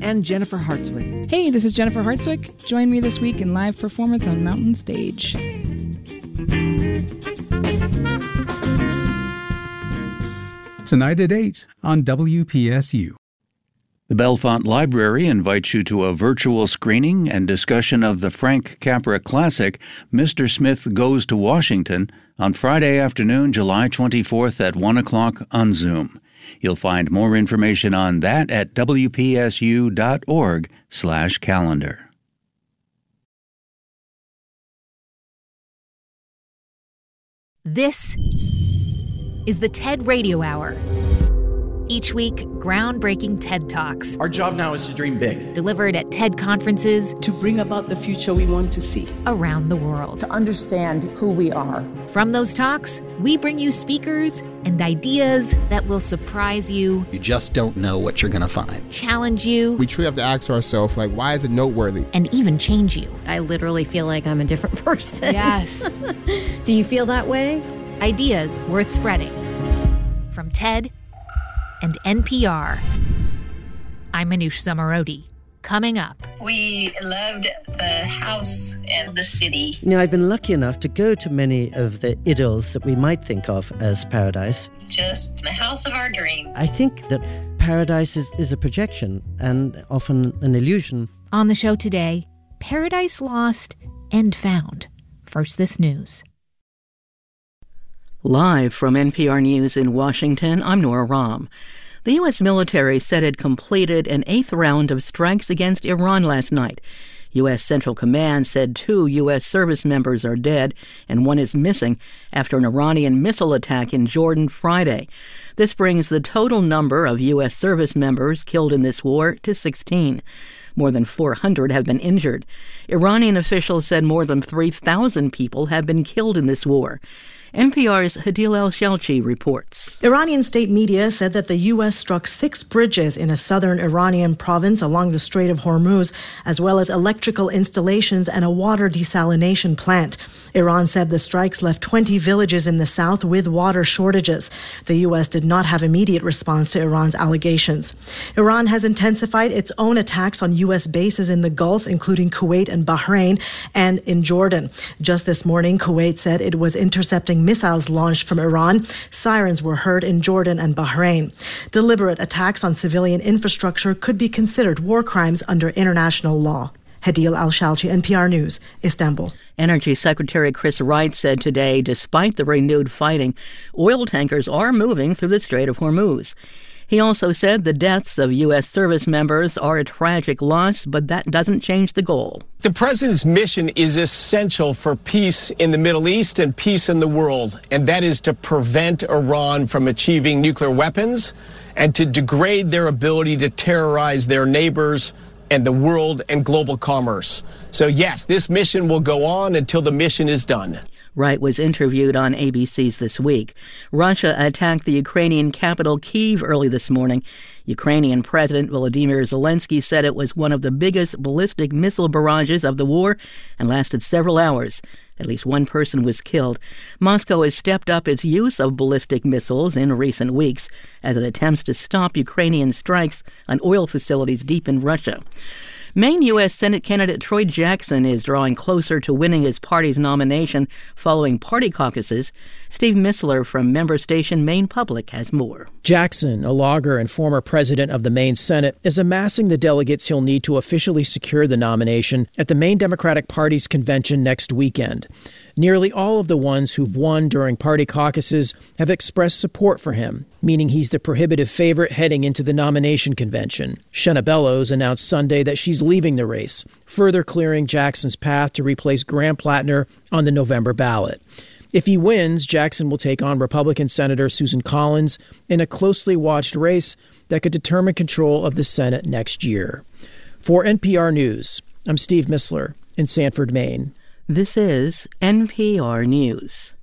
and Jennifer Hartswick. Hey, this is Jennifer Hartswick. Join me this week in live performance on Mountain Stage. Tonight at 8 on WPSU. The Bellefonte Library invites you to a virtual screening and discussion of the Frank Capra classic, Mr. Smith Goes to Washington, on Friday afternoon, July 24th at 1 o'clock on Zoom. You'll find more information on that at wpsu.org/calendar. This is the TED Radio Hour. Each week, groundbreaking TED Talks. Our job now is to dream big. Delivered at TED conferences. To bring about the future we want to see. Around the world. To understand who we are. From those talks, we bring you speakers and ideas that will surprise you. You just don't know what you're going to find. Challenge you. We truly have to ask ourselves, why is it noteworthy? And even change you. I literally feel like I'm a different person. Yes. Do you feel that way? Ideas worth spreading. From TED and NPR. I'm Manoush Zomorodi. Coming up. We loved the house and the city. I've been lucky enough to go to many of the idyls that we might think of as paradise. Just the house of our dreams. I think that paradise is a projection and often an illusion. On the show today, Paradise Lost and Found. First, this news. Live from NPR News in Washington, I'm Nora Rahm. The U.S. military said it completed an 8th round of strikes against Iran last night. U.S. Central Command said 2 U.S. service members are dead and 1 is missing after an Iranian missile attack in Jordan Friday. This brings the total number of U.S. service members killed in this war to 16. More than 400 have been injured. Iranian officials said more than 3,000 people have been killed in this war. NPR's Hadil El-Shalchi reports. Iranian state media said that the U.S. struck 6 bridges in a southern Iranian province along the Strait of Hormuz, as well as electrical installations and a water desalination plant. Iran said the strikes left 20 villages in the south with water shortages. The U.S. did not have immediate response to Iran's allegations. Iran has intensified its own attacks on U.S. bases in the Gulf, including Kuwait and Bahrain, and in Jordan. Just this morning, Kuwait said it was intercepting missiles launched from Iran. Sirens were heard in Jordan and Bahrain. Deliberate attacks on civilian infrastructure could be considered war crimes under international law. Hadil El-Shalchi, NPR News, Istanbul. Energy Secretary Chris Wright said today, despite the renewed fighting, oil tankers are moving through the Strait of Hormuz. He also said the deaths of U.S. service members are a tragic loss, but that doesn't change the goal. The president's mission is essential for peace in the Middle East and peace in the world, and that is to prevent Iran from achieving nuclear weapons and to degrade their ability to terrorize their neighbors and the world and global commerce. So yes, this mission will go on until the mission is done. Wright was interviewed on ABC's This Week. Russia attacked the Ukrainian capital Kyiv early this morning. Ukrainian President Volodymyr Zelensky said it was one of the biggest ballistic missile barrages of the war and lasted several hours. At least 1 person was killed. Moscow has stepped up its use of ballistic missiles in recent weeks as it attempts to stop Ukrainian strikes on oil facilities deep in Russia. Maine U.S. Senate candidate Troy Jackson is drawing closer to winning his party's nomination following party caucuses. Steve Missler from member station Maine Public has more. Jackson, a logger and former president of the Maine Senate, is amassing the delegates he'll need to officially secure the nomination at the Maine Democratic Party's convention next weekend. Nearly all of the ones who've won during party caucuses have expressed support for him, meaning he's the prohibitive favorite heading into the nomination convention. Shenna Bellows announced Sunday that she's leaving the race, further clearing Jackson's path to replace Graham Plattner on the November ballot. If he wins, Jackson will take on Republican Senator Susan Collins in a closely watched race that could determine control of the Senate next year. For NPR News, I'm Steve Missler in Sanford, Maine. This is NPR News.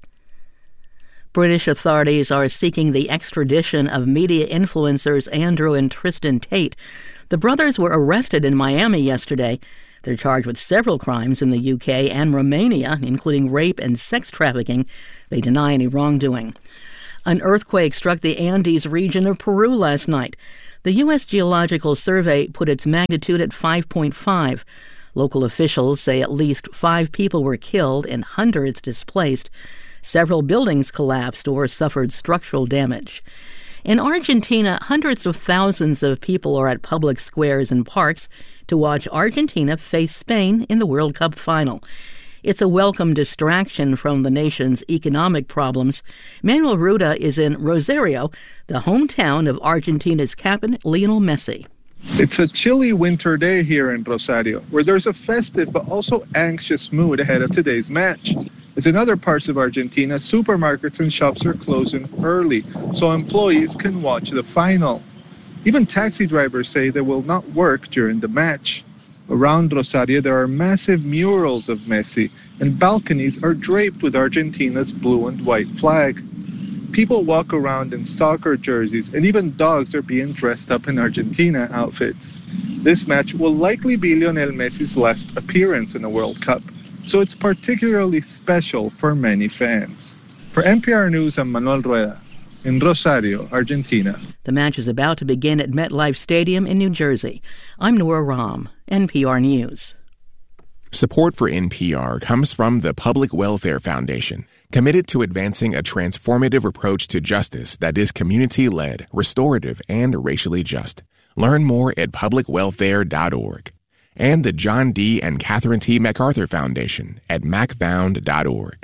British authorities are seeking the extradition of media influencers Andrew and Tristan Tate. The brothers were arrested in Miami yesterday. They're charged with several crimes in the UK and Romania, including rape and sex trafficking. They deny any wrongdoing. An earthquake struck the Andes region of Peru last night. The U.S. Geological Survey put its magnitude at 5.5. Local officials say at least 5 people were killed and hundreds displaced. Several buildings collapsed or suffered structural damage. In Argentina, hundreds of thousands of people are at public squares and parks to watch Argentina face Spain in the World Cup final. It's a welcome distraction from the nation's economic problems. Manuel Ruda is in Rosario, the hometown of Argentina's captain, Lionel Messi. It's a chilly winter day here in Rosario, where there's a festive but also anxious mood ahead of today's match. As in other parts of Argentina, supermarkets and shops are closing early, so employees can watch the final. Even taxi drivers say they will not work during the match. Around Rosario, there are massive murals of Messi, and balconies are draped with Argentina's blue and white flag. People walk around in soccer jerseys, and even dogs are being dressed up in Argentina outfits. This match will likely be Lionel Messi's last appearance in a World Cup, so it's particularly special for many fans. For NPR News, I'm Manuel Rueda in Rosario, Argentina. The match is about to begin at MetLife Stadium in New Jersey. I'm Nora Rahm, NPR News. Support for NPR comes from the Public Welfare Foundation, committed to advancing a transformative approach to justice that is community-led, restorative, and racially just. Learn more at publicwelfare.org. And the John D. and Catherine T. MacArthur Foundation at macfound.org.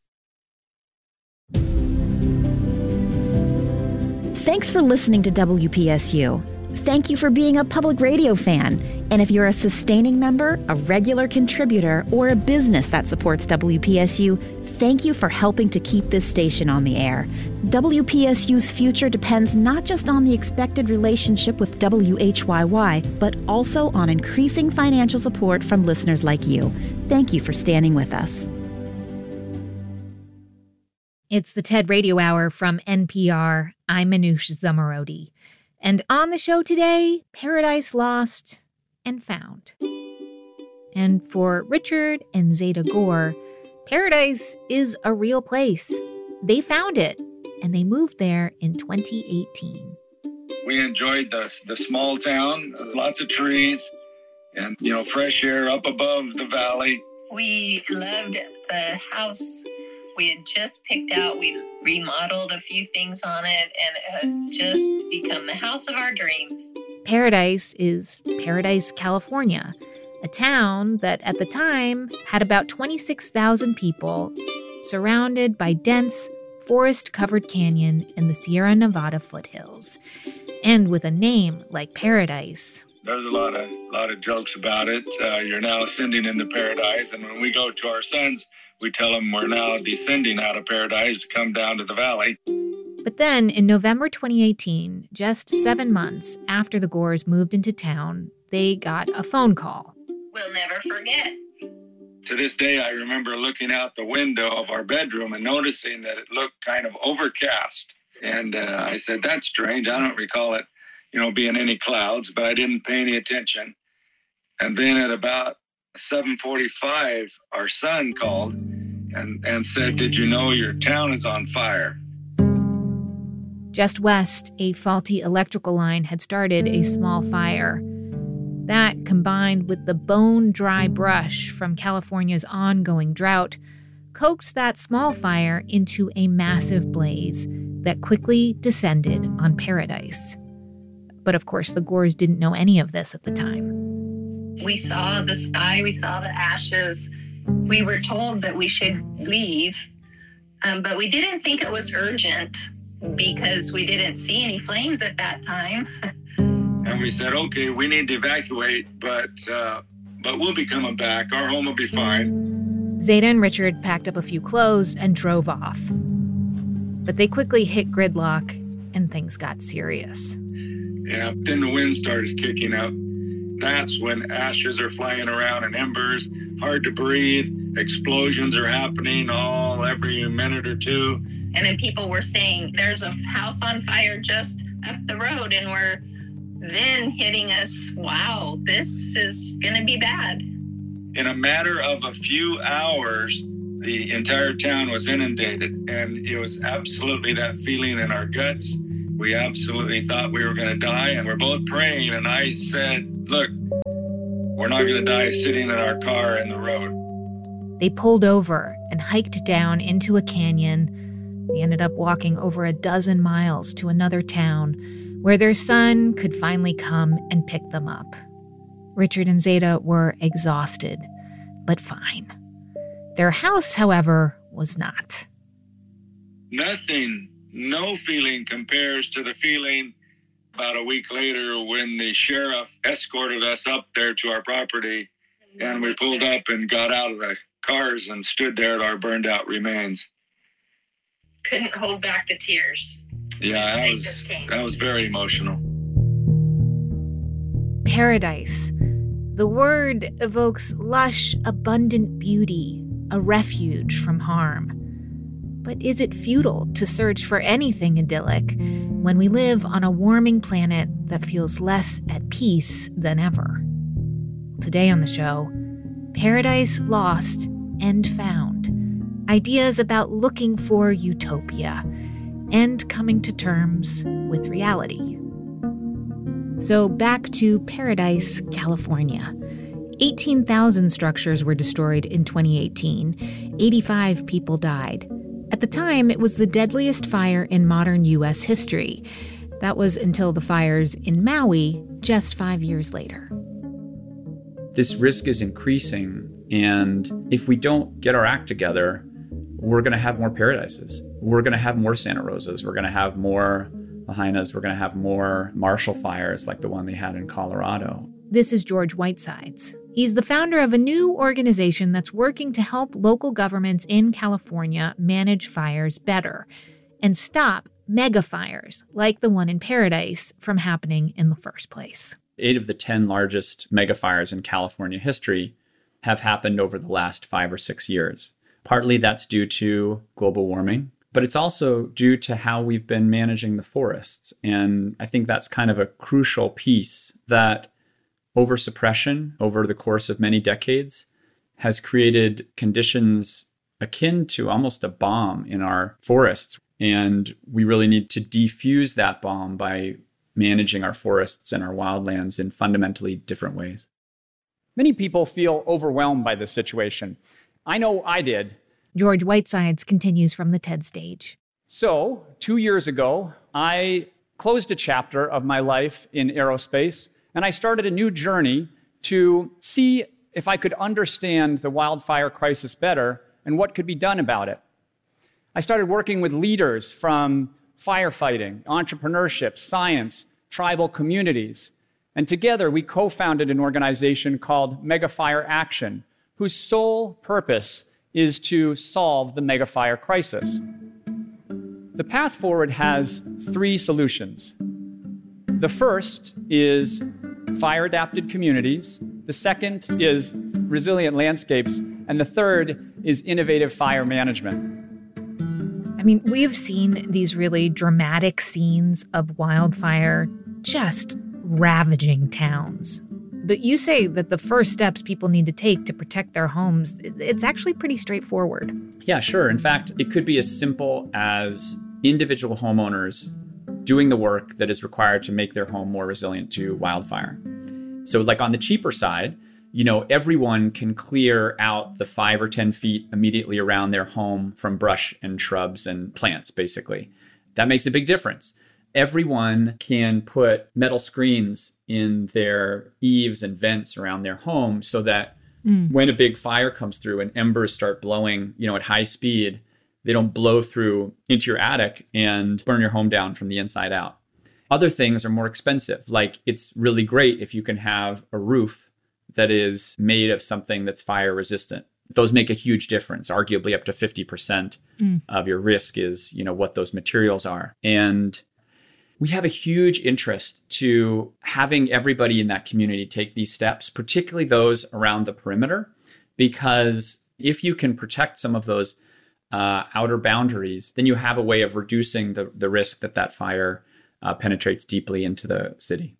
Thanks for listening to WPSU. Thank you for being a public radio fan. And if you're a sustaining member, a regular contributor, or a business that supports WPSU, thank you for helping to keep this station on the air. WPSU's future depends not just on the expected relationship with WHYY, but also on increasing financial support from listeners like you. Thank you for standing with us. It's the TED Radio Hour from NPR. I'm Manoush Zomorodi. And on the show today, Paradise Lost and Found. And for Richard and Zeta Gore, Paradise is a real place. They found it, and they moved there in 2018. We enjoyed the small town, lots of trees, and, fresh air up above the valley. We loved the house we had just picked out. We remodeled a few things on it, and it had just become the house of our dreams. Paradise is Paradise, California, a town that at the time had about 26,000 people, surrounded by dense, forest-covered canyon in the Sierra Nevada foothills. And with a name like Paradise. There's a lot of jokes about it. You're now ascending into paradise, and when we go to our sons, we tell them we're now descending out of paradise to come down to the valley. But then, in November 2018, just 7 months after the Gores moved into town, they got a phone call. We'll never forget. To this day, I remember looking out the window of our bedroom and noticing that it looked kind of overcast. And I said, that's strange. I don't recall it, being any clouds, but I didn't pay any attention. And then at about 7:45, our son called and said, did you know your town is on fire? Just west, a faulty electrical line had started a small fire. That, combined with the bone-dry brush from California's ongoing drought, coaxed that small fire into a massive blaze that quickly descended on Paradise. But of course, the Gores didn't know any of this at the time. We saw the sky, we saw the ashes. We were told that we should leave, but we didn't think it was urgent because we didn't see any flames at that time. And we said, okay, we need to evacuate, but we'll be coming back. Our home will be fine. Zeta and Richard packed up a few clothes and drove off. But they quickly hit gridlock, and things got serious. Yeah, then the wind started kicking up. That's when ashes are flying around and embers, hard to breathe, explosions are happening every minute or two. And then people were saying, there's a house on fire just up the road, and we're then hitting us, wow, this is going to be bad. In a matter of a few hours, the entire town was inundated, and it was absolutely that feeling in our guts. We absolutely thought we were going to die, and we're both praying. And I said, look, we're not going to die sitting in our car in the road. They pulled over and hiked down into a canyon. They ended up walking over 12 miles to another town where their son could finally come and pick them up. Richard and Zeta were exhausted, but fine. Their house, however, was not. Nothing, no feeling compares to the feeling about a week later when the sheriff escorted us up there to our property, and we pulled up and got out of the cars and stood there at our burned out remains. Couldn't hold back the tears. Yeah, that was very emotional. Paradise. The word evokes lush, abundant beauty, a refuge from harm. But is it futile to search for anything idyllic when we live on a warming planet that feels less at peace than ever? Today on the show, Paradise Lost and Found. Ideas about looking for utopia and coming to terms with reality. So back to Paradise, California. 18,000 structures were destroyed in 2018. 85 people died. At the time, it was the deadliest fire in modern U.S. history. That was until the fires in Maui just 5 years later. This risk is increasing, and if we don't get our act together, we're going to have more paradises. We're going to have more Santa Rosas. We're going to have more Lahaina's. We're going to have more Marshall fires like the one they had in Colorado. This is George Whitesides. He's the founder of a new organization that's working to help local governments in California manage fires better and stop mega fires like the one in Paradise from happening in the first place. 8 of the 10 largest mega fires in California history have happened over the last 5 or 6 years. Partly that's due to global warming, but it's also due to how we've been managing the forests. And I think that's kind of a crucial piece, that oversuppression over the course of many decades has created conditions akin to almost a bomb in our forests. And we really need to defuse that bomb by managing our forests and our wildlands in fundamentally different ways. Many people feel overwhelmed by this situation. I know I did. George Whitesides continues from the TED stage. So, 2 years ago, I closed a chapter of my life in aerospace, and I started a new journey to see if I could understand the wildfire crisis better and what could be done about it. I started working with leaders from firefighting, entrepreneurship, science, tribal communities, and together we co-founded an organization called Megafire Action, whose sole purpose is to solve the megafire crisis. The path forward has 3 solutions. The first is fire-adapted communities. The second is resilient landscapes. And the third is innovative fire management. I mean, we have seen these really dramatic scenes of wildfire just ravaging towns. But you say that the first steps people need to take to protect their homes, it's actually pretty straightforward. Yeah, sure. In fact, it could be as simple as individual homeowners doing the work that is required to make their home more resilient to wildfire. So like on the cheaper side, everyone can clear out the 5 or 10 feet immediately around their home from brush and shrubs and plants, basically. That makes a big difference. Everyone can put metal screens in their eaves and vents around their home so that when a big fire comes through and embers start blowing, at high speed, they don't blow through into your attic and burn your home down from the inside out. Other things are more expensive. Like, it's really great if you can have a roof that is made of something that's fire resistant. Those make a huge difference. Arguably up to 50% of your risk is, what those materials are. And we have a huge interest to having everybody in that community take these steps, particularly those around the perimeter, because if you can protect some of those outer boundaries, then you have a way of reducing the risk that fire penetrates deeply into the city.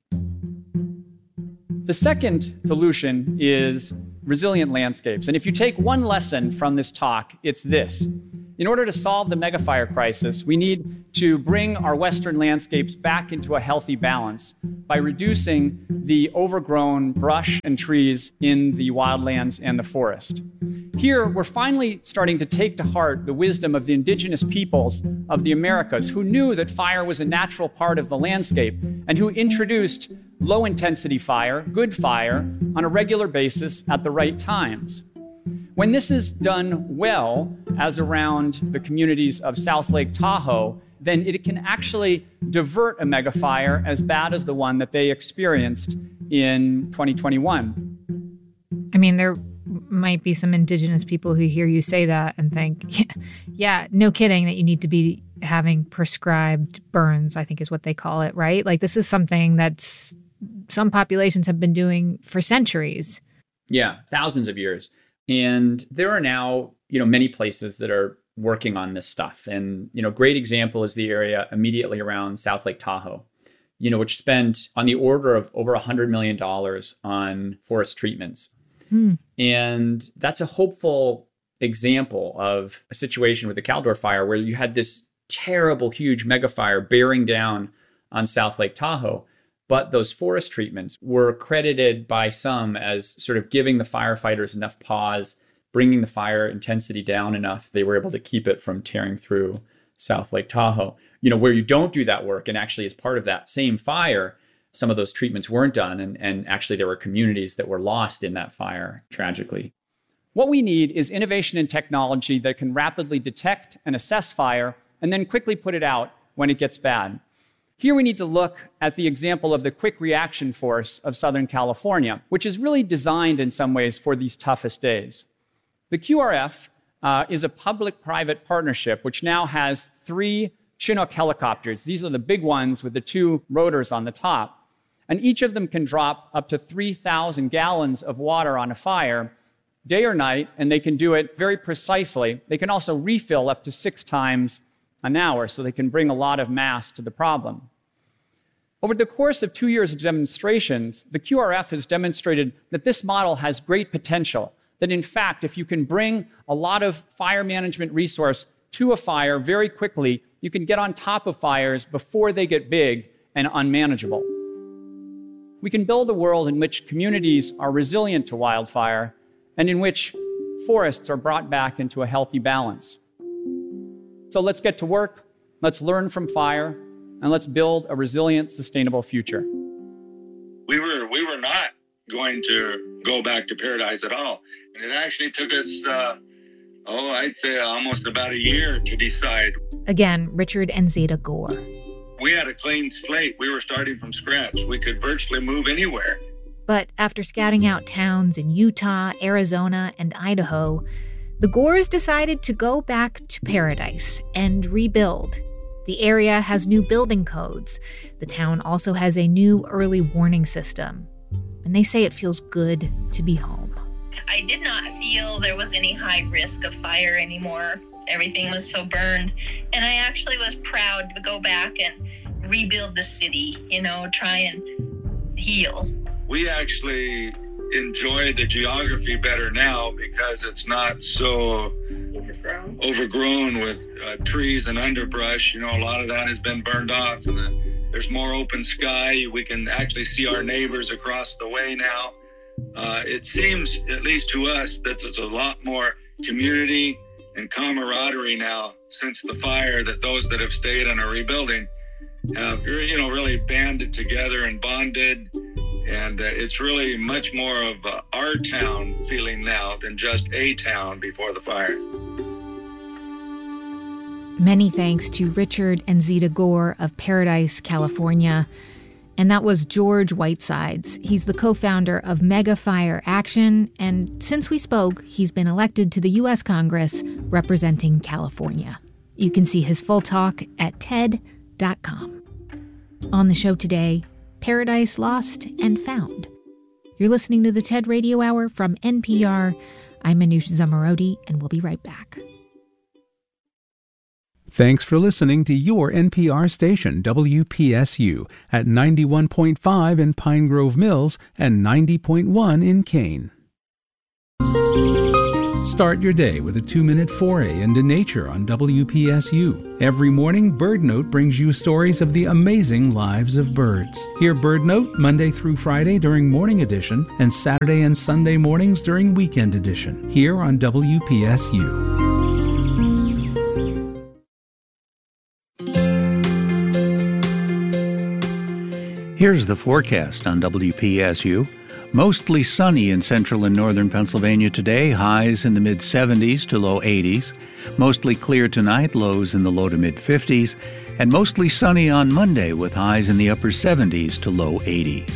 The second solution is resilient landscapes. And if you take one lesson from this talk, it's this. In order to solve the megafire crisis, we need to bring our western landscapes back into a healthy balance by reducing the overgrown brush and trees in the wildlands and the forest. Here, we're finally starting to take to heart the wisdom of the indigenous peoples of the Americas who knew that fire was a natural part of the landscape and who introduced low-intensity fire, good fire, on a regular basis at the right times. When this is done well, as around the communities of South Lake Tahoe, then it can actually divert a megafire as bad as the one that they experienced in 2021. I mean, there might be some indigenous people who hear you say that and think, yeah, no kidding, that you need to be having prescribed burns, I think is what they call it, right? Like, this is something that's some populations have been doing for centuries. Yeah, thousands of years. And there are now, many places that are working on this stuff. And, great example is the area immediately around South Lake Tahoe, which spent on the order of over $100 million on forest treatments. And that's a hopeful example of a situation with the Caldor fire where you had this terrible, huge megafire bearing down on South Lake Tahoe. But those forest treatments were credited by some as sort of giving the firefighters enough pause, bringing the fire intensity down enough. They were able to keep it from tearing through South Lake Tahoe. Where you don't do that work, and actually as part of that same fire, some of those treatments weren't done. And actually there were communities that were lost in that fire, tragically. What we need is innovation and technology that can rapidly detect and assess fire and then quickly put it out when it gets bad. Here we need to look at the example of the Quick Reaction Force of Southern California, which is really designed in some ways for these toughest days. The QRF is a public-private partnership which now has 3 Chinook helicopters. These are the big ones with the 2 rotors on the top. And each of them can drop up to 3,000 gallons of water on a fire day or night, and they can do it very precisely. They can also refill up to 6 times an hour, so they can bring a lot of mass to the problem. Over the course of 2 years of demonstrations, the QRF has demonstrated that this model has great potential, that in fact, if you can bring a lot of fire management resource to a fire very quickly, you can get on top of fires before they get big and unmanageable. We can build a world in which communities are resilient to wildfire and in which forests are brought back into a healthy balance. So let's get to work, let's learn from fire, and let's build a resilient, sustainable future. We were not going to go back to Paradise at all. And it actually took us, I'd say almost about a year to decide. Again, Richard and Zeta Gore. We had a clean slate. We were starting from scratch. We could virtually move anywhere. But after scouting out towns in Utah, Arizona, and Idaho, the Gores decided to go back to Paradise and rebuild. The area has new building codes. The town also has a new early warning system. And they say it feels good to be home. I did not feel there was any high risk of fire anymore. Everything was so burned. And I actually was proud to go back and rebuild the city, try and heal. We actually enjoy the geography better now because it's not so overgrown with trees and underbrush. A lot of that has been burned off, and then there's more open sky. We can actually see our neighbors across the way now. It seems, at least to us, that there's a lot more community and camaraderie now since the fire, that those that have stayed and are rebuilding have really banded together and bonded. And it's really much more of our town feeling now than just a town before the fire. Many thanks to Richard and Zeta Gore of Paradise, California. And that was George Whitesides. He's the co-founder of Mega Fire Action. And since we spoke, he's been elected to the U.S. Congress representing California. You can see his full talk at TED.com. On the show today, Paradise Lost and Found. You're listening to the TED Radio Hour from NPR. I'm Manoush Zomorodi, and we'll be right back. Thanks for listening to your NPR station, WPSU, at 91.5 in Pine Grove Mills and 90.1 in Kane. Start your day with a 2-minute foray into nature on WPSU. Every morning, Bird Note brings you stories of the amazing lives of birds. Hear Bird Note Monday through Friday during Morning Edition and Saturday and Sunday mornings during Weekend Edition, here on WPSU. Here's the forecast on WPSU. Mostly sunny in central and northern Pennsylvania today, highs in the mid-70s to low 80s. Mostly clear tonight, lows in the low to mid-50s. And mostly sunny on Monday with highs in the upper 70s to low 80s.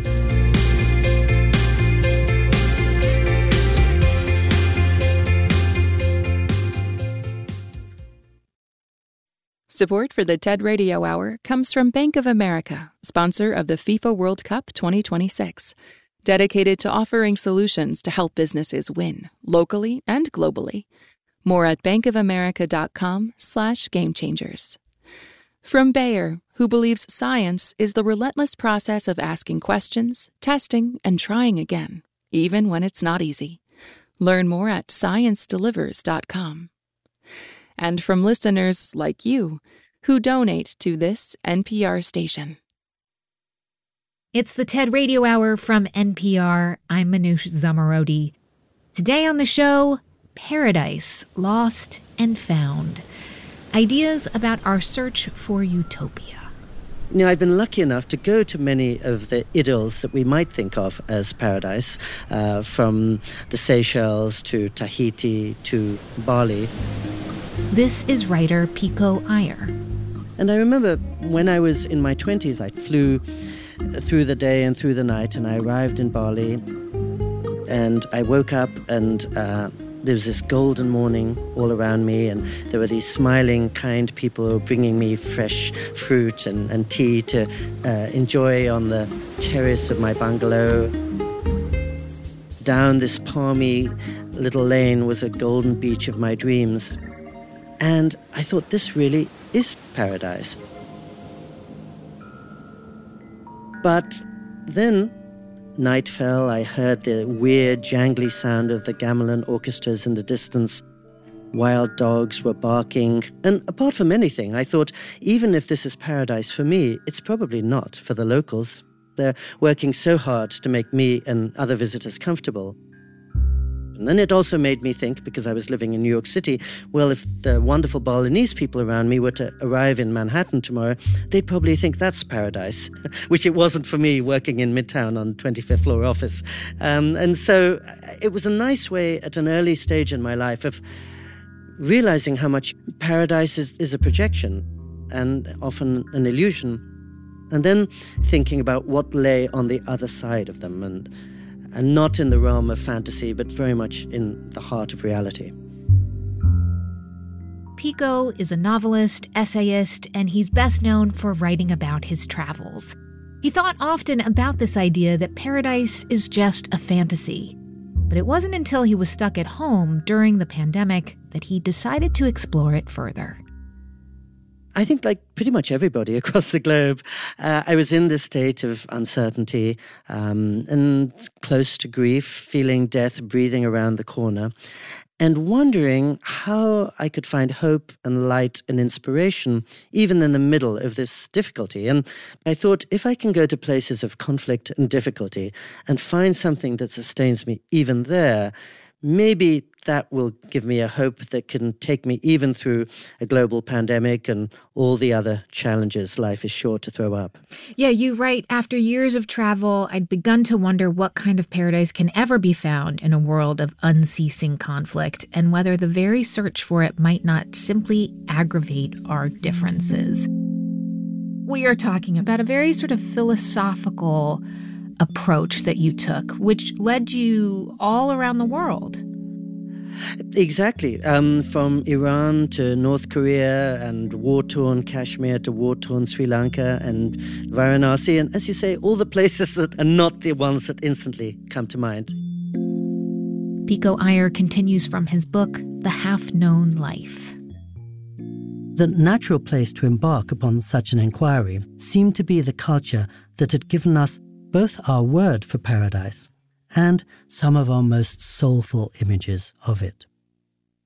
Support for the TED Radio Hour comes from Bank of America, sponsor of the FIFA World Cup 2026. Dedicated to offering solutions to help businesses win, locally and globally. More at bankofamerica.com/gamechangers. From Bayer, who believes science is the relentless process of asking questions, testing, and trying again, even when it's not easy. Learn more at sciencedelivers.com. And from listeners like you, who donate to this NPR station. It's the TED Radio Hour from NPR. I'm Manoush Zomorodi. Today on the show, Paradise, Lost and Found. Ideas about our search for utopia. You know, I've been lucky enough to go to many of the idylls that we might think of as paradise, from the Seychelles to Tahiti to Bali. This is writer Pico Iyer. And I remember when I was in my 20s, I flew through the day and through the night, and I arrived in Bali, and I woke up, and there was this golden morning all around me, and there were these smiling, kind people who were bringing me fresh fruit and tea to enjoy on the terrace of my bungalow. Down this palmy little lane was a golden beach of my dreams. And I thought, this really is paradise. But then night fell, I heard the weird, jangly sound of the gamelan orchestras in the distance. Wild dogs were barking. And apart from anything, I thought, even if this is paradise for me, it's probably not for the locals. They're working so hard to make me and other visitors comfortable. And then it also made me think, because I was living in New York City, well, if the wonderful Balinese people around me were to arrive in Manhattan tomorrow, they'd probably think that's paradise, which it wasn't for me working in Midtown on 25th floor office. And so it was a nice way at an early stage in my life of realizing how much paradise is a projection and often an illusion, and then thinking about what lay on the other side of them, and not in the realm of fantasy, but very much in the heart of reality. Pico is a novelist, essayist, and he's best known for writing about his travels. He thought often about this idea that paradise is just a fantasy. But it wasn't until he was stuck at home during the pandemic that he decided to explore it further. I think like pretty much everybody across the globe, I was in this state of uncertainty and close to grief, feeling death breathing around the corner, and wondering how I could find hope and light and inspiration even in the middle of this difficulty. And I thought, if I can go to places of conflict and difficulty and find something that sustains me even there, maybe that will give me a hope that can take me even through a global pandemic and all the other challenges life is sure to throw up. Yeah, you write, after years of travel, I'd begun to wonder what kind of paradise can ever be found in a world of unceasing conflict, and whether the very search for it might not simply aggravate our differences. We are talking about a very sort of philosophical approach that you took, which led you all around the world. Exactly. From Iran to North Korea and war-torn Kashmir to war-torn Sri Lanka and Varanasi. And as you say, all the places that are not the ones that instantly come to mind. Pico Iyer continues from his book, The Half-Known Life. The natural place to embark upon such an inquiry seemed to be the culture that had given us both our word for paradise and some of our most soulful images of it.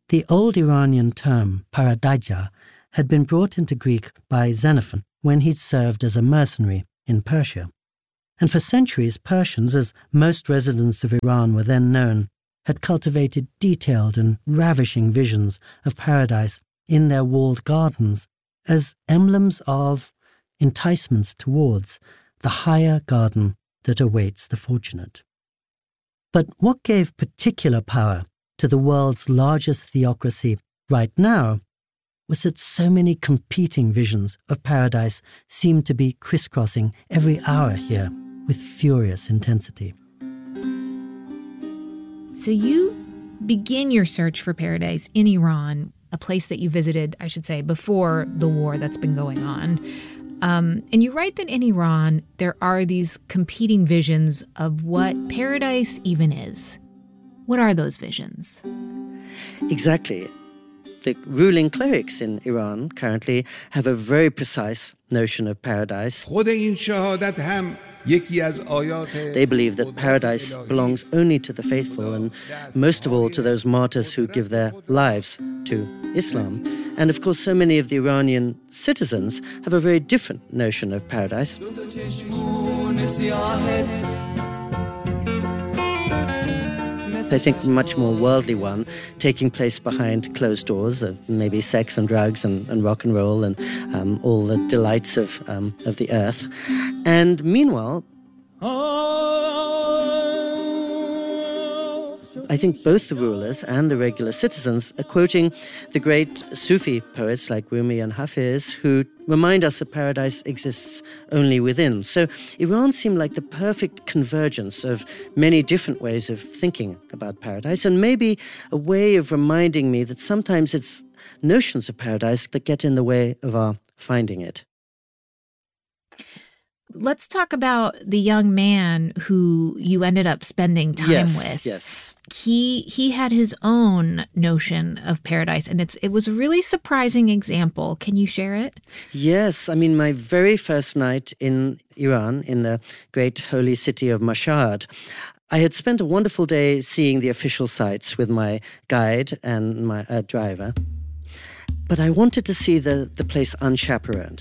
The old Iranian term paradija had been brought into Greek by Xenophon when he'd served as a mercenary in Persia. And for centuries, Persians, as most residents of Iran were then known, had cultivated detailed and ravishing visions of paradise in their walled gardens as emblems of enticements towards the higher garden that awaits the fortunate. But what gave particular power to the world's largest theocracy right now was that so many competing visions of paradise seemed to be crisscrossing every hour here with furious intensity. So you begin your search for paradise in Iran, a place that you visited, I should say, before the war that's been going on. And you write that in Iran, there are these competing visions of what paradise even is. What are those visions? Exactly. The ruling clerics in Iran currently have a very precise notion of paradise. They believe that paradise belongs only to the faithful and most of all to those martyrs who give their lives to Islam. And of course, so many of the Iranian citizens have a very different notion of paradise. I think a much more worldly one, taking place behind closed doors of maybe sex and drugs and rock and roll and all the delights of the earth. And meanwhile, I think both the rulers and the regular citizens are quoting the great Sufi poets like Rumi and Hafiz, who remind us that paradise exists only within. So Iran seemed like the perfect convergence of many different ways of thinking about paradise, and maybe a way of reminding me that sometimes it's notions of paradise that get in the way of our finding it. Let's talk about the young man who you ended up spending time with. Yes. He had his own notion of paradise, and it was a really surprising example. Can you share it? Yes. I mean, my very first night in Iran, in the great holy city of Mashhad, I had spent a wonderful day seeing the official sites with my guide and my driver. But I wanted to see the place unchaperoned.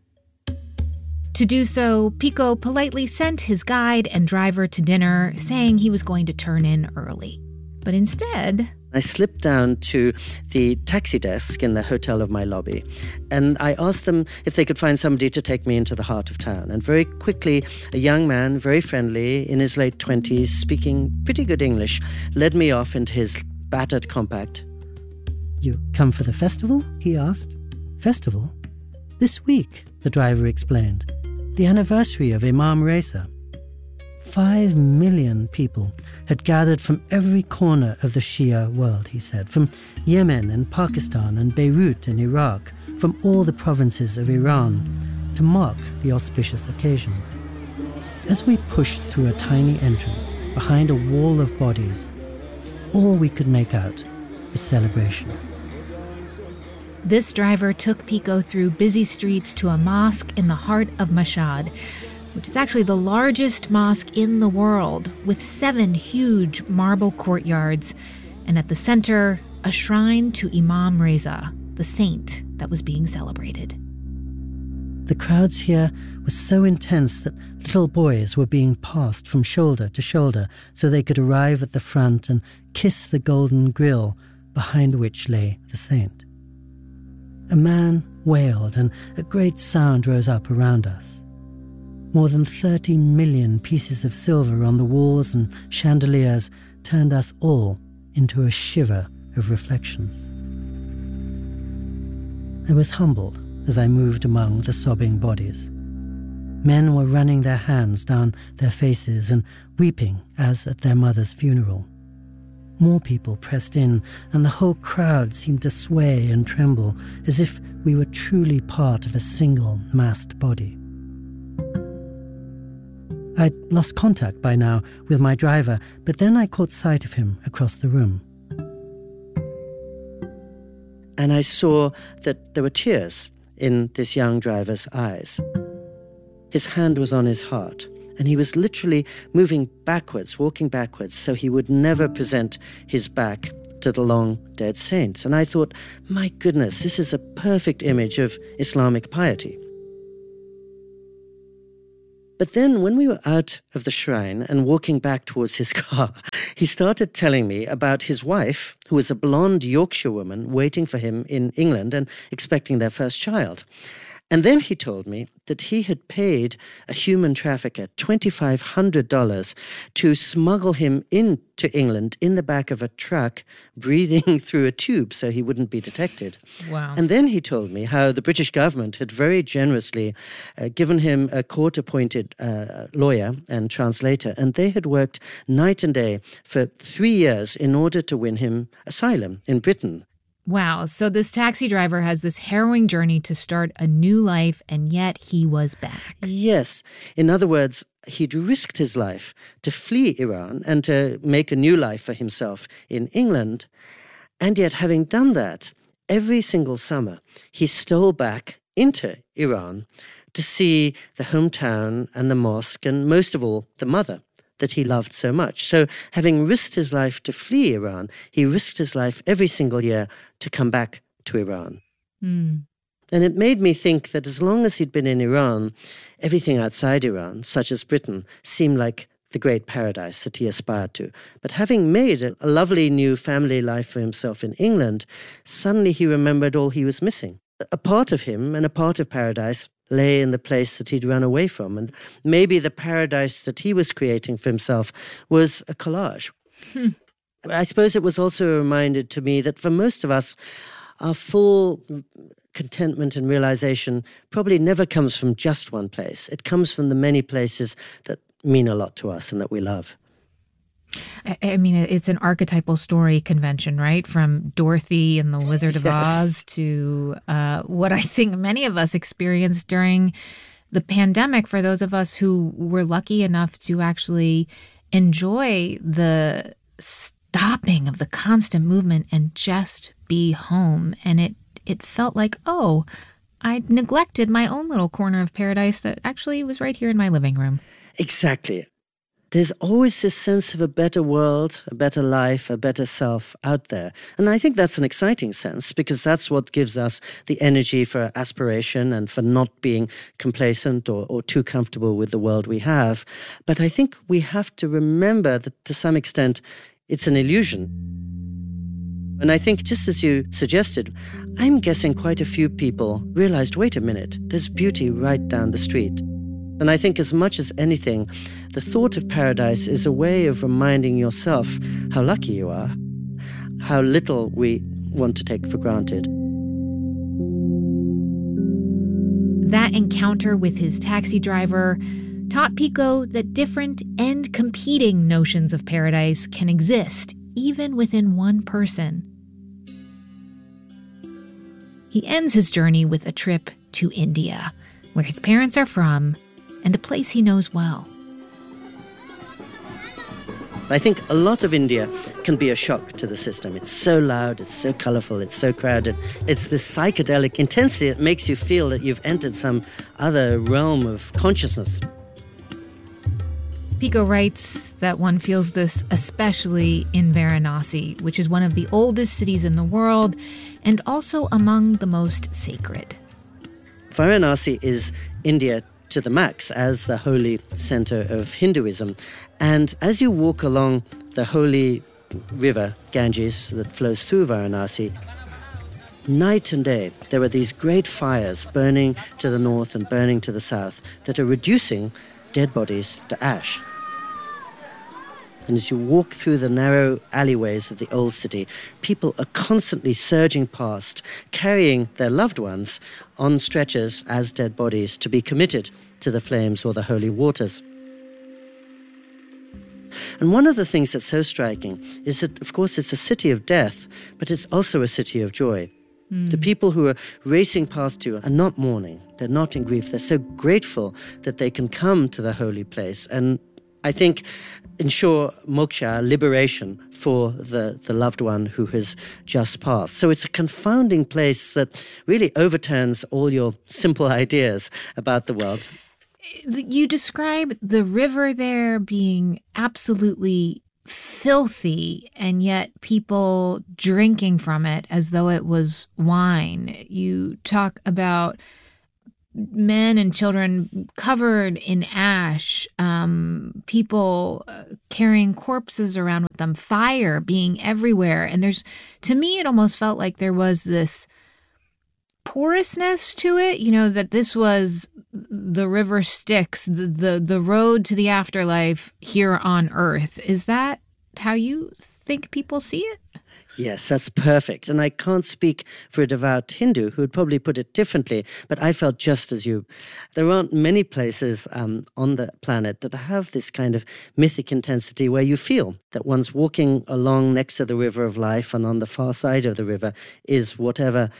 To do so, Pico politely sent his guide and driver to dinner, saying he was going to turn in early. But instead, I slipped down to the taxi desk in the hotel of my lobby, and I asked them if they could find somebody to take me into the heart of town. And very quickly, a young man, very friendly, in his late 20s, speaking pretty good English, led me off into his battered compact. "You come for the festival?" he asked. "Festival? This week," the driver explained. "The anniversary of Imam Reza." 5 million people had gathered from every corner of the Shia world, he said, from Yemen and Pakistan and Beirut and Iraq, from all the provinces of Iran, to mark the auspicious occasion. As we pushed through a tiny entrance behind a wall of bodies, all we could make out was celebration. This driver took Pico through busy streets to a mosque in the heart of Mashhad, which is actually the largest mosque in the world, with 7 huge marble courtyards, and at the center, a shrine to Imam Reza, the saint that was being celebrated. The crowds here were so intense that little boys were being passed from shoulder to shoulder so they could arrive at the front and kiss the golden grill behind which lay the saint. A man wailed, and a great sound rose up around us. More than 30 million pieces of silver on the walls and chandeliers turned us all into a shiver of reflections. I was humbled as I moved among the sobbing bodies. Men were running their hands down their faces and weeping as at their mother's funeral. More people pressed in, and the whole crowd seemed to sway and tremble, as if we were truly part of a single massed body. I'd lost contact by now with my driver, but then I caught sight of him across the room. And I saw that there were tears in this young driver's eyes. His hand was on his heart, and he was literally moving backwards, walking backwards, so he would never present his back to the long-dead saints. And I thought, my goodness, this is a perfect image of Islamic piety. But then when we were out of the shrine and walking back towards his car, he started telling me about his wife, who was a blonde Yorkshire woman waiting for him in England and expecting their first child. And then he told me that he had paid a human trafficker $2,500 to smuggle him into England in the back of a truck, breathing through a tube so he wouldn't be detected. Wow. And then he told me how the British government had very generously given him a court-appointed lawyer and translator, and they had worked night and day for 3 years in order to win him asylum in Britain. Wow. So this taxi driver has this harrowing journey to start a new life, and yet he was back. Yes. In other words, he'd risked his life to flee Iran and to make a new life for himself in England. And yet, having done that, every single summer, he stole back into Iran to see the hometown and the mosque, and most of all, the mother that he loved so much. So having risked his life to flee Iran, he risked his life every single year to come back to Iran. Mm. And it made me think that as long as he'd been in Iran, everything outside Iran, such as Britain, seemed like the great paradise that he aspired to. But having made a lovely new family life for himself in England, suddenly he remembered all he was missing. A part of him and a part of paradise lay in the place that he'd run away from. And maybe the paradise that he was creating for himself was a collage. I suppose it was also a reminder to me that for most of us, our full contentment and realization probably never comes from just one place. It comes from the many places that mean a lot to us and that we love. I mean, it's an archetypal story convention, right? From Dorothy and the Wizard of Oz to what I think many of us experienced during the pandemic, for those of us who were lucky enough to actually enjoy the stopping of the constant movement and just be home. And it felt like, oh, I neglected my own little corner of paradise that actually was right here in my living room. Exactly. There's always this sense of a better world, a better life, a better self out there. And I think that's an exciting sense, because that's what gives us the energy for aspiration and for not being complacent or too comfortable with the world we have. But I think we have to remember that to some extent it's an illusion. And I think, just as you suggested, I'm guessing quite a few people realized, wait a minute, there's beauty right down the street. And I think as much as anything, the thought of paradise is a way of reminding yourself how lucky you are, how little we want to take for granted. That encounter with his taxi driver taught Pico that different and competing notions of paradise can exist, even within one person. He ends his journey with a trip to India, where his parents are from, and a place he knows well. I think a lot of India can be a shock to the system. It's so loud, it's so colorful, it's so crowded. It's this psychedelic intensity that makes you feel that you've entered some other realm of consciousness. Pico writes that one feels this especially in Varanasi, which is one of the oldest cities in the world and also among the most sacred. Varanasi is India to the max as the holy center of Hinduism. And as you walk along the holy river, Ganges, that flows through Varanasi, night and day, there are these great fires burning to the north and burning to the south that are reducing dead bodies to ash. And as you walk through the narrow alleyways of the old city, people are constantly surging past, carrying their loved ones on stretchers as dead bodies to be committed to the flames or the holy waters. And one of the things that's so striking is that, of course, it's a city of death, but it's also a city of joy. The people who are racing past you are not mourning. They're not in grief. They're so grateful that they can come to the holy place and, I think, ensure moksha, liberation for the loved one who has just passed. So it's a confounding place that really overturns all your simple ideas about the world. You describe the river there being absolutely filthy, and yet people drinking from it as though it was wine. You talk about men and children covered in ash, people carrying corpses around with them, fire being everywhere. And to me, it almost felt like there was this porousness to it, that this was the river Styx, the road to the afterlife here on Earth. Is that how you think people see it? Yes, that's perfect. And I can't speak for a devout Hindu who would probably put it differently, but I felt just as you. There aren't many places on the planet that have this kind of mythic intensity where you feel that one's walking along next to the river of life, and on the far side of the river is whatever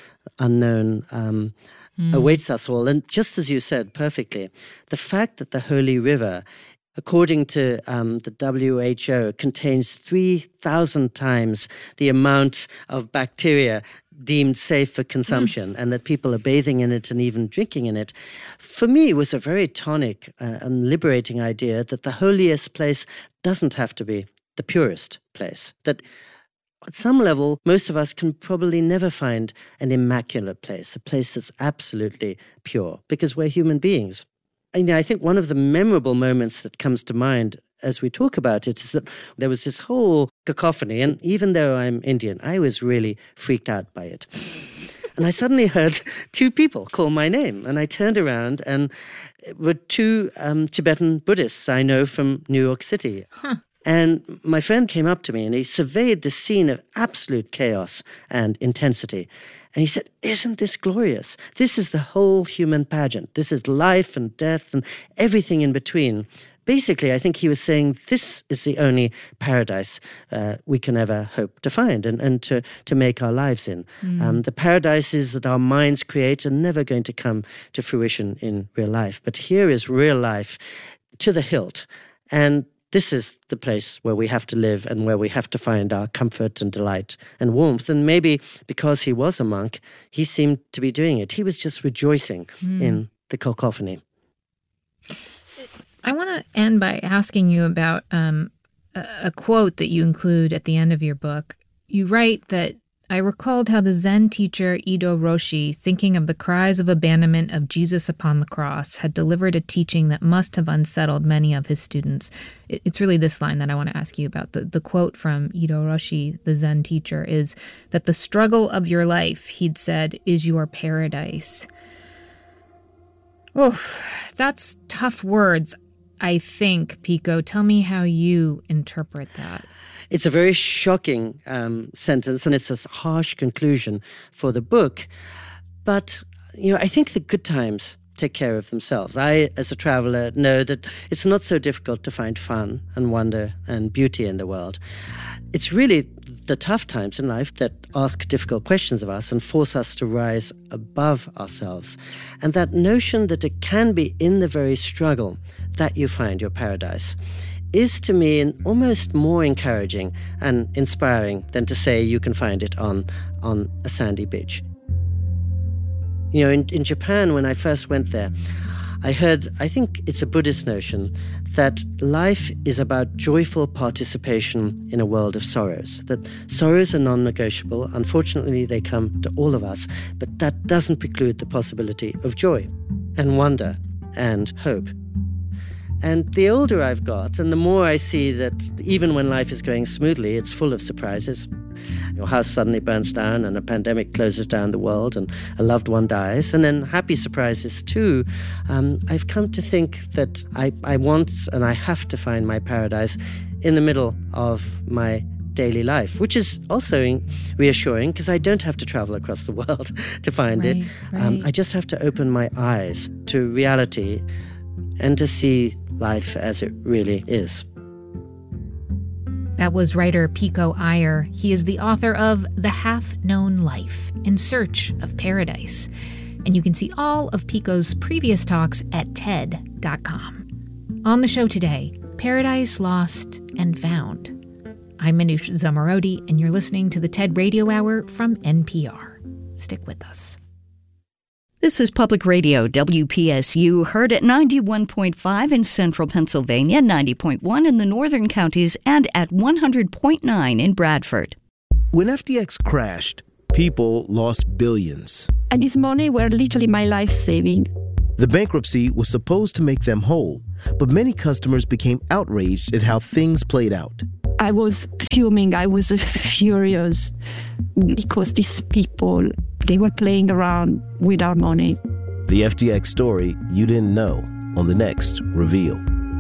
unknown awaits us all. And just as you said perfectly, the fact that the holy river, according to the WHO, contains 3,000 times the amount of bacteria deemed safe for consumption, and that people are bathing in it and even drinking in it, for me was a very tonic and liberating idea that the holiest place doesn't have to be the purest place. That at some level, most of us can probably never find an immaculate place, a place that's absolutely pure, because we're human beings. I think one of the memorable moments that comes to mind as we talk about it is that there was this whole cacophony, and even though I'm Indian, I was really freaked out by it. And I suddenly heard two people call my name, and I turned around, and it were two Tibetan Buddhists I know from New York City. And my friend came up to me, and he surveyed the scene of absolute chaos and intensity. And he said, "Isn't this glorious? This is the whole human pageant. This is life and death and everything in between." Basically, I think he was saying this is the only paradise we can ever hope to find and to make our lives in. The paradises that our minds create are never going to come to fruition in real life. But here is real life to the hilt. And this is the place where we have to live and where we have to find our comfort and delight and warmth. And maybe because he was a monk, he seemed to be doing it. He was just rejoicing in the cacophony. I want to end by asking you about a quote that you include at the end of your book. You write that, "I recalled how the Zen teacher Ido Roshi, thinking of the cries of abandonment of Jesus upon the cross, had delivered a teaching that must have unsettled many of his students." It's really this line that I want to ask you about. The quote from Ido Roshi, the Zen teacher, is that the struggle of your life, he'd said, is your paradise. Oh, that's tough words, I think, Pico. Tell me how you interpret that. It's a very shocking sentence, and it's a harsh conclusion for the book. But, I think the good times take care of themselves. I, as a traveler, know that it's not so difficult to find fun and wonder and beauty in the world. It's really the tough times in life that ask difficult questions of us and force us to rise above ourselves. And that notion that it can be in the very struggle that you find your paradise is to me almost more encouraging and inspiring than to say you can find it on a sandy beach. In Japan, when I first went there, I think it's a Buddhist notion that life is about joyful participation in a world of sorrows, that sorrows are non-negotiable. Unfortunately, they come to all of us, but that doesn't preclude the possibility of joy and wonder and hope. And the older I've got, and the more I see that even when life is going smoothly, it's full of surprises. Your house suddenly burns down, and a pandemic closes down the world, and a loved one dies, and then happy surprises too. I've come to think that I want and I have to find my paradise in the middle of my daily life, which is also reassuring because I don't have to travel across the world to find it. Right. I just have to open my eyes to reality and to see life as it really is. That was writer Pico Iyer. He is the author of The Half-Known Life, In Search of Paradise. And you can see all of Pico's previous talks at TED.com. On the show today, Paradise Lost and Found. I'm Manoush Zomorodi, and you're listening to the TED Radio Hour from NPR. Stick with us. This is Public Radio, WPSU, heard at 91.5 in central Pennsylvania, 90.1 in the northern counties, and at 100.9 in Bradford. When FTX crashed, people lost billions. And this money were literally my life saving. The bankruptcy was supposed to make them whole, but many customers became outraged at how things played out. I was fuming. I was furious because these people, they were playing around with our money. The FTX story you didn't know on the next Reveal.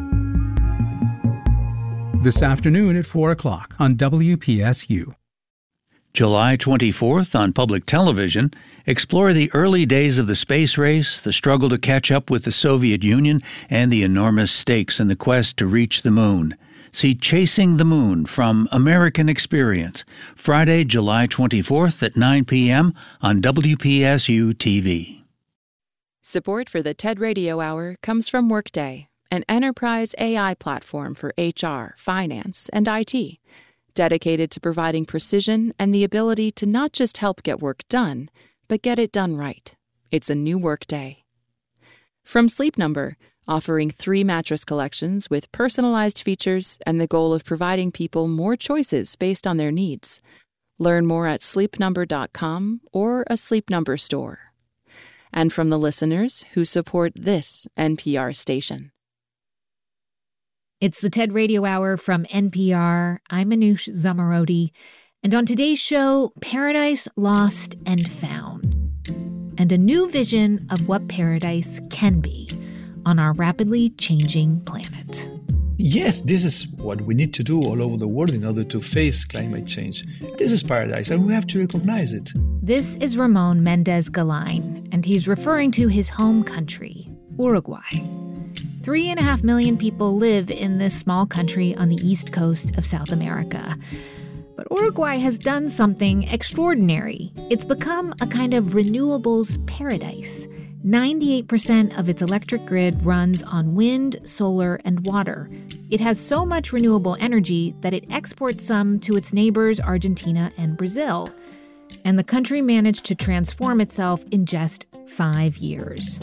This afternoon at 4 o'clock on WPSU. July 24th on public television, explore the early days of the space race, the struggle to catch up with the Soviet Union, and the enormous stakes in the quest to reach the moon. See Chasing the Moon from American Experience, Friday, July 24th at 9 p.m. on WPSU TV. Support for the TED Radio Hour comes from Workday, an enterprise AI platform for HR, finance, and IT, dedicated to providing precision and the ability to not just help get work done, but get it done right. It's a new Workday. From Sleep Number, offering 3 mattress collections with personalized features and the goal of providing people more choices based on their needs. Learn more at sleepnumber.com or a Sleep Number store. And from the listeners who support this NPR station. It's the TED Radio Hour from NPR. I'm Manoush Zomorodi. And on today's show, Paradise Lost and Found. And a new vision of what paradise can be on our rapidly changing planet. Yes, this is what we need to do all over the world in order to face climate change. This is paradise, and we have to recognize it. This is Ramon Mendez Galain, and he's referring to his home country, Uruguay. 3.5 million people live in this small country on the east coast of South America. But Uruguay has done something extraordinary. It's become a kind of renewables paradise. 98% of its electric grid runs on wind, solar, and water. It has so much renewable energy that it exports some to its neighbors Argentina and Brazil. And the country managed to transform itself in just 5 years.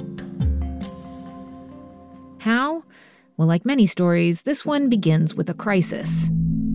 How? Well, like many stories, this one begins with a crisis.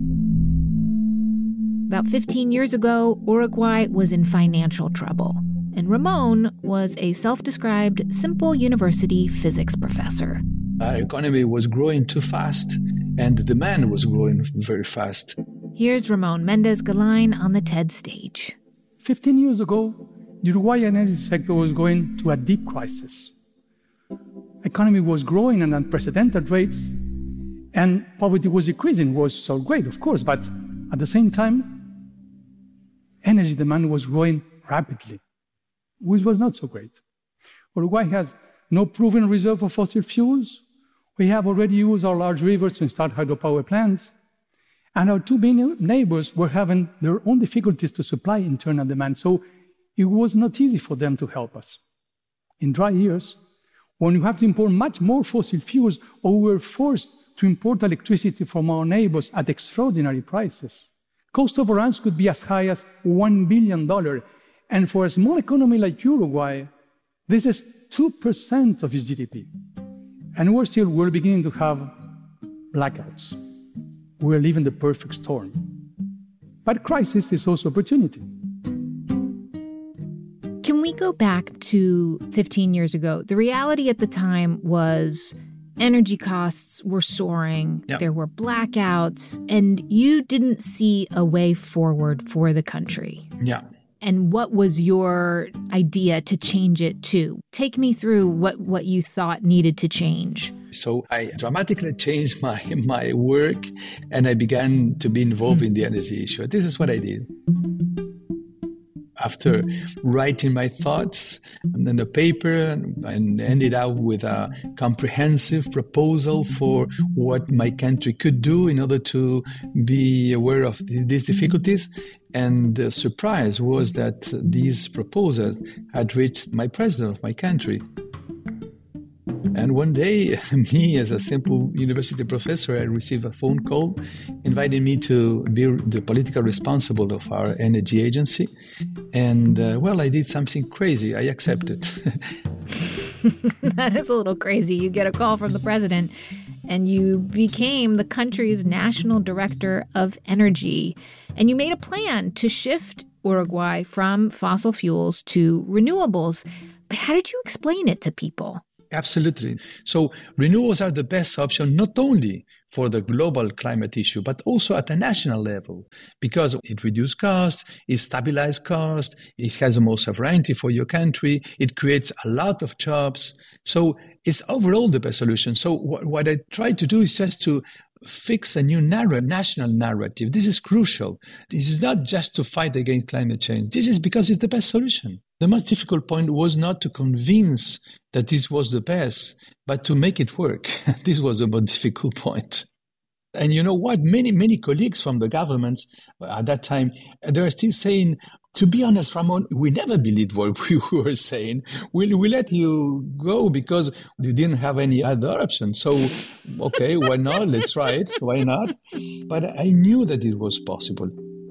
About 15 years ago, Uruguay was in financial trouble. And Ramon was a self-described simple university physics professor. Our economy was growing too fast, and the demand was growing very fast. Here's Ramon Mendez Galain on the TED stage. 15 years ago, the Uruguayan energy sector was going to a deep crisis. Economy was growing at unprecedented rates, and poverty was decreasing. Was so great, of course, but at the same time, energy demand was growing rapidly, which was not so great. Uruguay has no proven reserve of fossil fuels. We have already used our large rivers to install hydropower plants. And our 2 main neighbors were having their own difficulties to supply internal demand. So it was not easy for them to help us. In dry years, when you have to import much more fossil fuels, or we were forced to import electricity from our neighbors at extraordinary prices, cost overruns could be as high as $1 billion. And for a small economy like Uruguay, this is 2% of its GDP. And we're beginning to have blackouts. We're living the perfect storm. But crisis is also opportunity. Can we go back to 15 years ago? The reality at the time was energy costs were soaring. Yep. There were blackouts, and you didn't see a way forward for the country. Yeah. And what was your idea to change it to? Take me through what you thought needed to change. So I dramatically changed my work, and I began to be involved in the energy issue. This is what I did. After writing my thoughts on the paper and ended up with a comprehensive proposal for what my country could do in order to be aware of these difficulties. And the surprise was that these proposals had reached my president of my country. And one day, me as a simple university professor, I received a phone call inviting me to be the political responsible of our energy agency. And I did something crazy. I accepted. That is a little crazy. You get a call from the president and you became the country's national director of energy. And you made a plan to shift Uruguay from fossil fuels to renewables. But how did you explain it to people? Absolutely. So renewables are the best option, not only for the global climate issue, but also at the national level, because it reduces cost, it stabilizes cost, it has the most sovereignty for your country, it creates a lot of jobs. So it's overall the best solution. So what I try to do is just to fix a new national narrative. This is crucial. This is not just to fight against climate change. This is because it's the best solution. The most difficult point was not to convince that this was the best, but to make it work. This was the most difficult point. And you know what? Many colleagues from the governments at that time, they were still saying, to be honest, Ramon, we never believed what we were saying. We let you go because we didn't have any other option. So, okay, why not? Let's try it. Why not? But I knew that it was possible.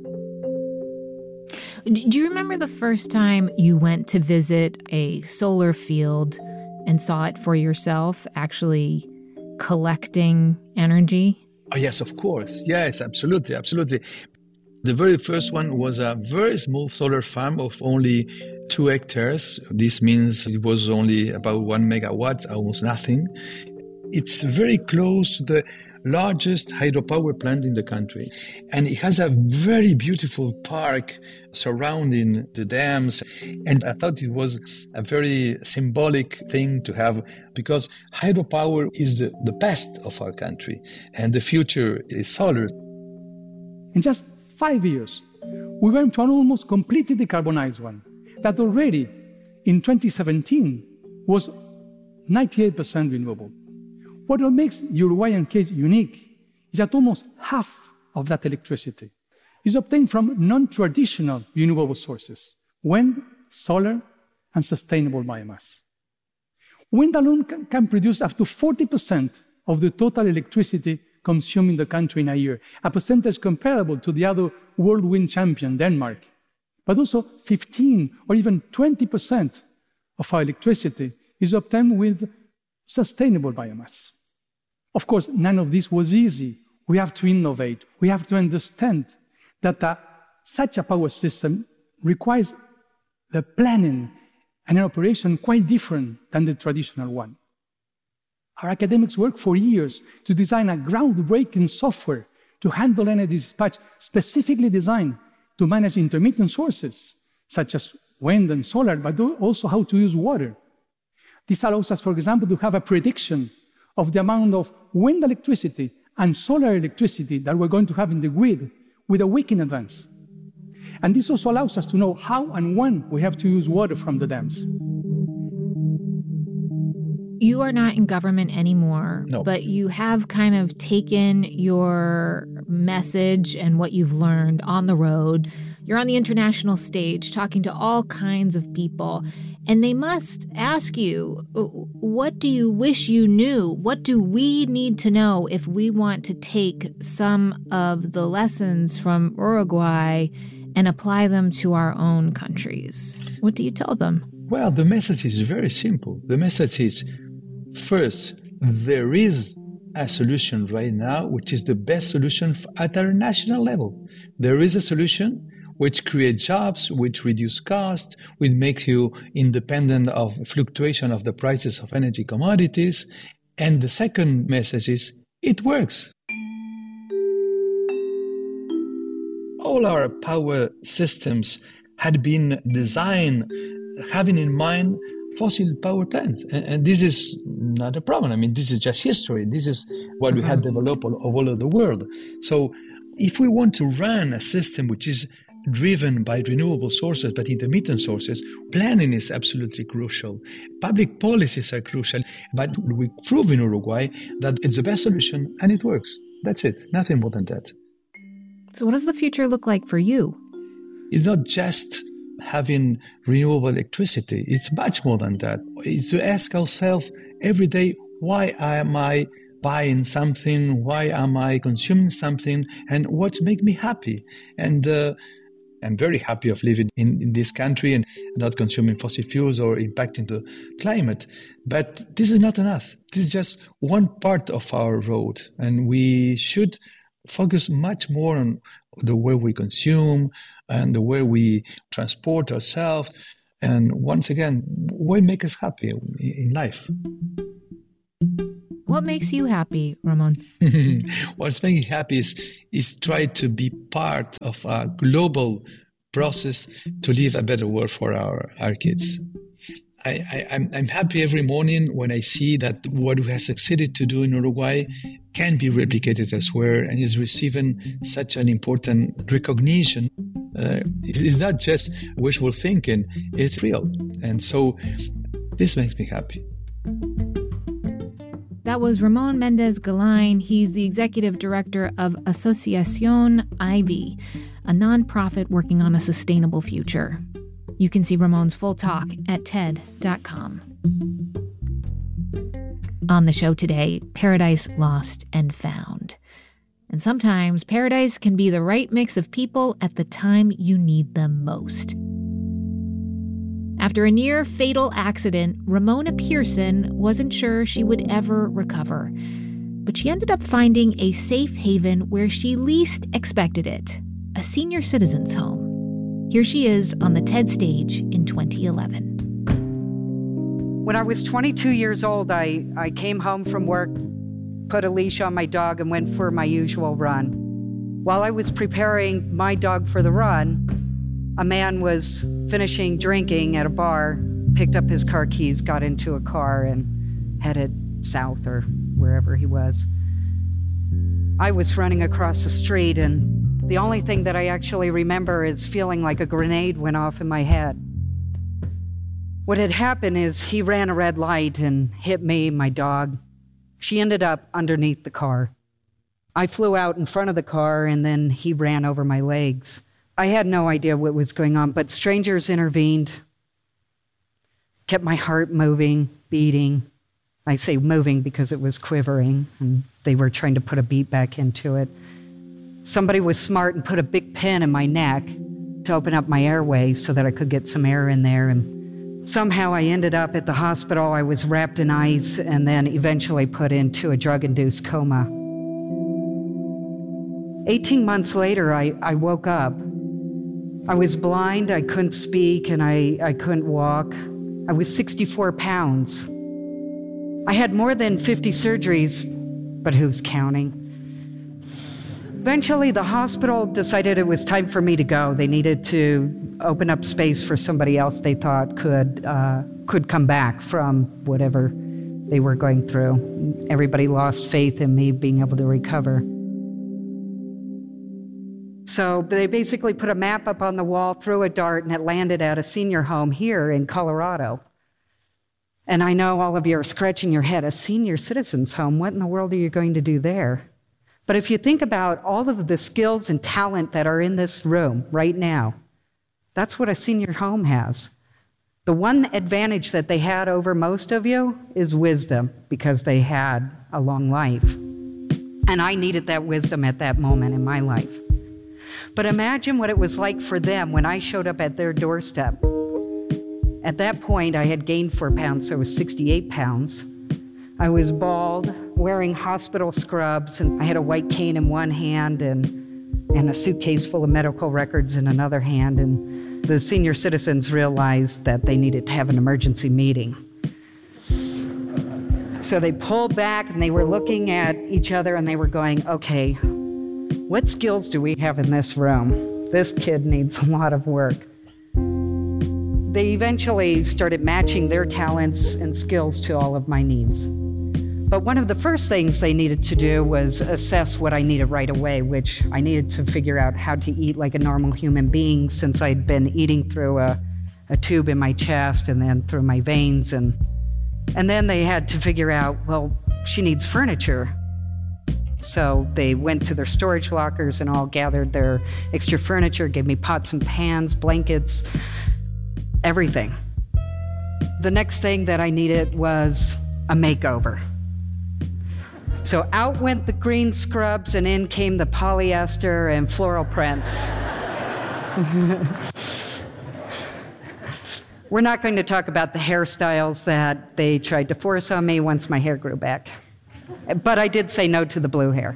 Do you remember the first time you went to visit a solar field and saw it for yourself, actually collecting energy? Oh, yes, of course. Yes, absolutely. The very first one was a very small solar farm of only 2 hectares. This means it was only about 1 megawatt, almost nothing. It's very close to the largest hydropower plant in the country. And it has a very beautiful park surrounding the dams. And I thought it was a very symbolic thing to have, because hydropower is the best of our country. And the future is solar. In just 5 years, we went to an almost completely decarbonized one that already in 2017 was 98% renewable. What makes the Uruguayan case unique is that almost half of that electricity is obtained from non-traditional renewable sources: wind, solar, and sustainable biomass. Wind alone can produce up to 40% of the total electricity consumed in the country in a year, a percentage comparable to the other world wind champion, Denmark. But also 15 or even 20% of our electricity is obtained with sustainable biomass. Of course, none of this was easy. We have to innovate. We have to understand that such a power system requires the planning and an operation quite different than the traditional one. Our academics worked for years to design a groundbreaking software to handle energy dispatch specifically designed to manage intermittent sources, such as wind and solar, but also how to use water. This allows us, for example, to have a prediction of the amount of wind electricity and solar electricity that we're going to have in the grid with a week in advance. And this also allows us to know how and when we have to use water from the dams. You are not in government anymore, no. But you have kind of taken your message and what you've learned on the road. You're on the international stage talking to all kinds of people, and they must ask you, what do you wish you knew? What do we need to know if we want to take some of the lessons from Uruguay and apply them to our own countries? What do you tell them? Well, the message is very simple. The message is, first, there is a solution right now, which is the best solution at our national level. There is a solution which creates jobs, which reduce cost, which makes you independent of fluctuation of the prices of energy commodities. And the second message is, it works. All our power systems had been designed having in mind fossil power plants. And this is not a problem. I mean, this is just history. This is what we had developed all over the world. So if we want to run a system which is driven by renewable sources, but intermittent sources, planning is absolutely crucial. Public policies are crucial. But we prove in Uruguay that it's the best solution and it works. That's it. Nothing more than that. So what does the future look like for you? It's not just having renewable electricity. It's much more than that. It's to ask ourselves every day, why am I buying something? Why am I consuming something? And what makes me happy? And I'm very happy of living in this country and not consuming fossil fuels or impacting the climate. But this is not enough. This is just one part of our road. And we should focus much more on the way we consume and the way we transport ourselves. And once again, what makes us happy in life? What makes you happy, Ramon? What's making me happy is try to be part of a global process to leave a better world for our kids. I'm happy every morning when I see that what we have succeeded to do in Uruguay can be replicated elsewhere and is receiving such an important recognition. It's not just wishful thinking, it's real. And so this makes me happy. That was Ramon Mendez-Galain. He's the executive director of Asociación Ivy, a nonprofit working on a sustainable future. You can see Ramon's full talk at TED.com. On the show today, Paradise Lost and Found. And sometimes paradise can be the right mix of people at the time you need them most. After a near-fatal accident, Ramona Pearson wasn't sure she would ever recover. But she ended up finding a safe haven where she least expected it, a senior citizens' home. Here she is on the TED stage in 2011. When I was 22 years old, I came home from work, put a leash on my dog, and went for my usual run. While I was preparing my dog for the run, a man was finishing drinking at a bar, picked up his car keys, got into a car, and headed south or wherever he was. I was running across the street, and the only thing that I actually remember is feeling like a grenade went off in my head. What had happened is he ran a red light and hit me, my dog. She ended up underneath the car. I flew out in front of the car, and then he ran over my legs. I had no idea what was going on, but strangers intervened, kept my heart moving, beating. I say moving because it was quivering, and they were trying to put a beat back into it. Somebody was smart and put a big pin in my neck to open up my airway so that I could get some air in there. And somehow I ended up at the hospital. I was wrapped in ice and then eventually put into a drug-induced coma. 18 months later, I woke up. I was blind, I couldn't speak, and I couldn't walk. I was 64 pounds. I had more than 50 surgeries, but who's counting? Eventually, the hospital decided it was time for me to go. They needed to open up space for somebody else they thought could come back from whatever they were going through. Everybody lost faith in me being able to recover. So they basically put a map up on the wall, threw a dart, and it landed at a senior home here in Colorado. And I know all of you are scratching your head, a senior citizens home, what in the world are you going to do there? But if you think about all of the skills and talent that are in this room right now, that's what a senior home has. The one advantage that they had over most of you is wisdom, because they had a long life. And I needed that wisdom at that moment in my life. But imagine what it was like for them when I showed up at their doorstep. At that point, I had gained 4 pounds, so I was 68 pounds. I was bald, wearing hospital scrubs, and I had a white cane in one hand and a suitcase full of medical records in another hand. And the senior citizens realized that they needed to have an emergency meeting. So they pulled back, and they were looking at each other, and they were going, okay, what skills do we have in this room? This kid needs a lot of work. They eventually started matching their talents and skills to all of my needs. But one of the first things they needed to do was assess what I needed right away, which I needed to figure out how to eat like a normal human being, since I'd been eating through a tube in my chest and then through my veins. And then they had to figure out, well, she needs furniture. So they went to their storage lockers and all gathered their extra furniture, gave me pots and pans, blankets, everything. The next thing that I needed was a makeover. So out went the green scrubs and in came the polyester and floral prints. We're not going to talk about the hairstyles that they tried to force on me once my hair grew back. But I did say no to the blue hair.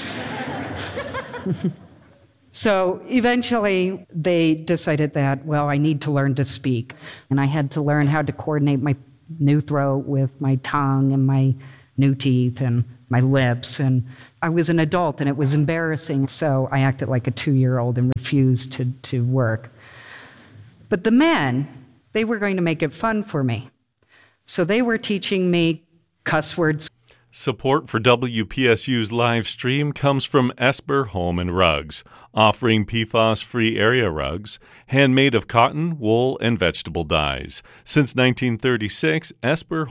So eventually they decided that, well, I need to learn to speak. And I had to learn how to coordinate my new throat with my tongue and my new teeth and my lips. And I was an adult and it was embarrassing. So I acted like a 2-year-old and refused to work. But the men, they were going to make it fun for me. So they were teaching me cuss words. Support for WPSU's live stream comes from Esper Home and Rugs, offering PFAS-free area rugs, handmade of cotton, wool, and vegetable dyes. Since 1936, Esper